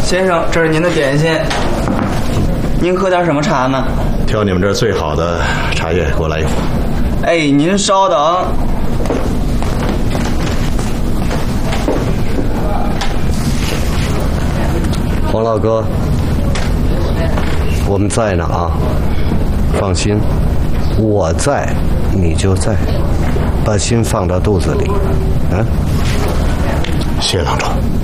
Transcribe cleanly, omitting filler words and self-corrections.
先生，这是您的点心。您喝点什么茶呢？ 挑你们这儿最好的茶叶，给我来一壶。 哎，您稍等。 黄老哥，我们在呢啊，放心，我在，你就在，把心放到肚子里，啊。 谢堂主。